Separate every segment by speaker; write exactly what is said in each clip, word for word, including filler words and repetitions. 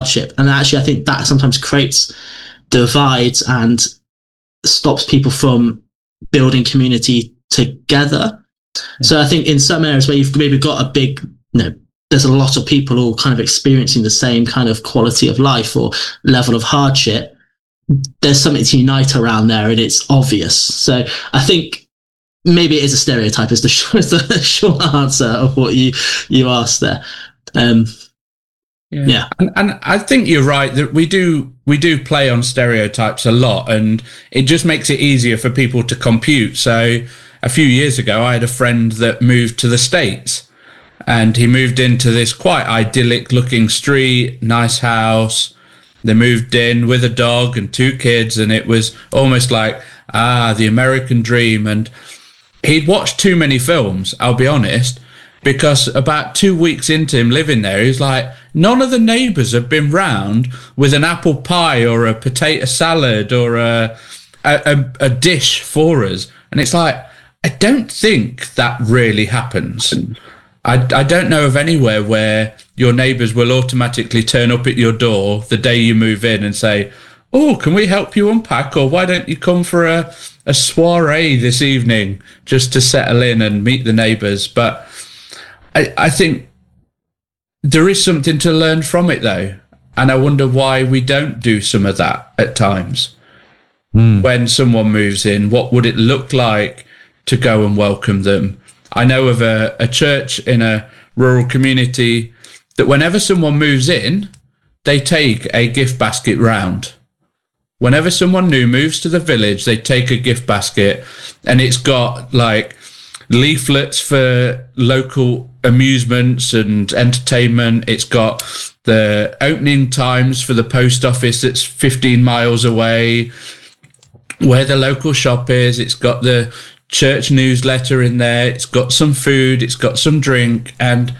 Speaker 1: hardship. And actually, I think that sometimes creates divides and stops people from building community together. Yeah. So I think in some areas where you've maybe got a big, you know, there's a lot of people all kind of experiencing the same kind of quality of life or level of hardship, there's something to unite around there, and it's obvious. So I think maybe it is a stereotype is the short, is the short answer of what you, you asked there. Um,
Speaker 2: yeah.
Speaker 1: yeah.
Speaker 2: And, and I think you're right that we do, we do play on stereotypes a lot, and it just makes it easier for people to compute. So a few years ago, I had a friend that moved to the States, and he moved into this quite idyllic looking street, nice house. They moved in with a dog and two kids, and it was almost like, ah, the American dream. And he'd watched too many films, I'll be honest, because about two weeks into him living there, he was like, none of the neighbours have been round with an apple pie or a potato salad or a, a, a dish for us. And it's like, I don't think that really happens. I, I don't know of anywhere where your neighbours will automatically turn up at your door the day you move in and say, oh, can we help you unpack? Or why don't you come for a, a soiree this evening just to settle in and meet the neighbours? But I, I think there is something to learn from it, though. And I wonder why we don't do some of that at times. Mm. When someone moves in, what would it look like to go and welcome them? I know of a, a church in a rural community that whenever someone moves in, they take a gift basket round. Whenever someone new moves to the village, they take a gift basket, and it's got like leaflets for local amusements and entertainment. It's got the opening times for the post office that's fifteen miles away, where the local shop is. It's got the church newsletter in there. It's got some food. It's got some drink, and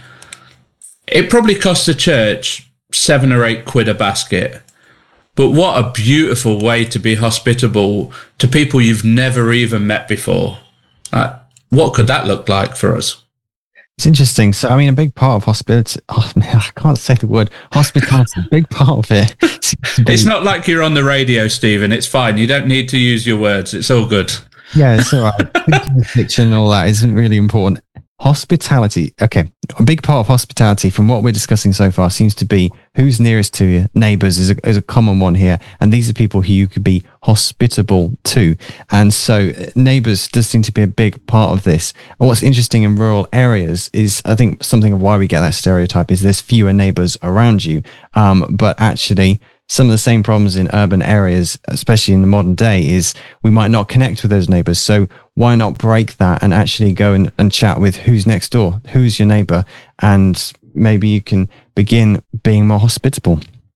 Speaker 2: it probably costs the church seven or eight quid a basket. But what a beautiful way to be hospitable to people you've never even met before. Uh, what could that look like for us?
Speaker 3: It's interesting. So, I mean, a big part of hospitality, oh, man, I can't say the word, hospitality, a big part of it.
Speaker 2: It's not like you're on the radio, Stephen. It's fine. You don't need to use your words. It's all good.
Speaker 3: Yeah, it's all right. Thinking of fiction and all that isn't really important. Hospitality. Okay. A big part of hospitality from what we're discussing so far seems to be who's nearest to you. Neighbours is a, is a common one here. And these are people who you could be hospitable to. And so neighbours does seem to be a big part of this. And what's interesting in rural areas is, I think something of why we get that stereotype is there's fewer neighbours around you. Um, but actually, some of the same problems in urban areas, especially in the modern day, is we might not connect with those neighbours. So why not break that and actually go and, and chat with who's next door, who's your neighbour, and maybe you can begin being more hospitable.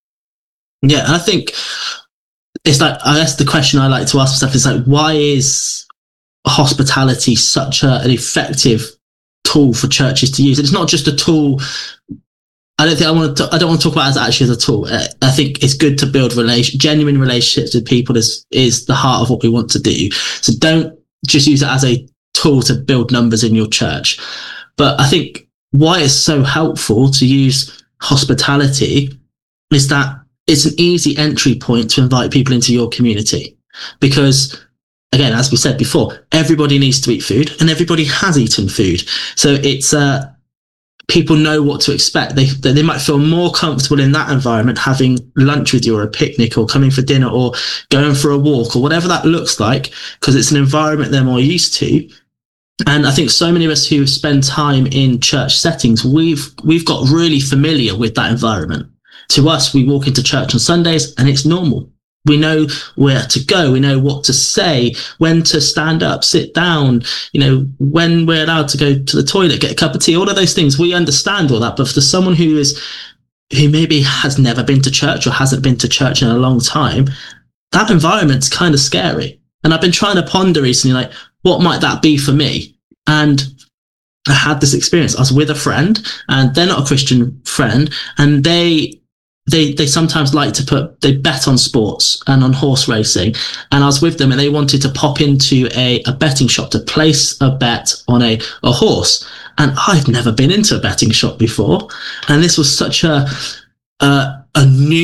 Speaker 1: Yeah, I think it's like, I guess the question I like to ask myself is like, why is hospitality such a, an effective tool for churches to use? It's not just a tool. I don't think I want to. I don't want to talk about it as actually as a tool. I think it's good to build relation, genuine relationships with people. Is is the heart of what we want to do. So don't just use it as a tool to build numbers in your church. But I think why it's so helpful to use hospitality is that it's an easy entry point to invite people into your community. Because again, as we said before, everybody needs to eat food, and everybody has eaten food. So it's uh people know what to expect. They they might feel more comfortable in that environment having lunch with you, or a picnic, or coming for dinner, or going for a walk, or whatever that looks like, because it's an environment they're more used to. And I think so many of us who spend time in church settings, we've we've got really familiar with that environment. To us, we walk into church on Sundays and it's normal. We know where to go. We know what to say, when to stand up, sit down, you know, when we're allowed to go to the toilet, get a cup of tea, all of those things. We understand all that. But for someone who is, who maybe has never been to church or hasn't been to church in a long time, that environment's kind of scary. And I've been trying to ponder recently, like, what might that be for me? And I had this experience. I was with a friend, and they're not a Christian friend, and they, They they sometimes like to put, they bet on sports and on horse racing. And I was with them, and they wanted to pop into a, a betting shop to place a bet on a, a horse. And I've never been into a betting shop before. And this was such a, a, a new